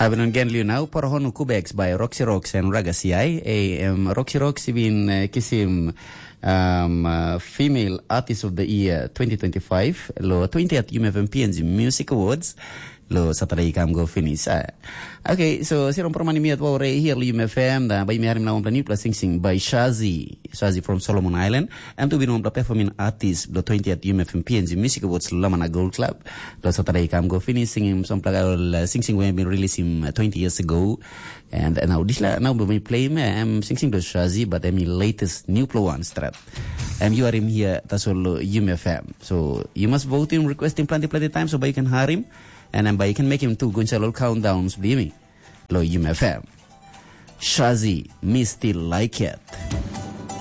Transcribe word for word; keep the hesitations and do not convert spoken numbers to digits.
Hebben een genlu now para honu Kubex by Roxy Rocks and Ragasiai. A um, Roxy Rocks bin uh, kisim um, uh, Female Artist of the Year twenty twenty-five lo twentieth U M F M P N G Music Awards lo satarai kam go finish. Uh, okay, so sirom permani miat wa re here li U M F M da by mi harim na plan plus sing sing by Shazi. Shazi from Solomon Island. And to be known performing artist lo twentieth U M F M P N G Music Awards Lamana Gold Club. Lo satarai kam go finish singing some plagal sing sing we have been released him twenty years ago. And, and now this la now we play me I'm sing sing to Shazi but I'm latest new flow one strap. And you are him here tasol U M F M. So you must vote him requesting plenty plenty time so by you can hire him. And then by you can make him two Gunchalo countdowns, believe me. Lo U M F M. Shazi, me still like it.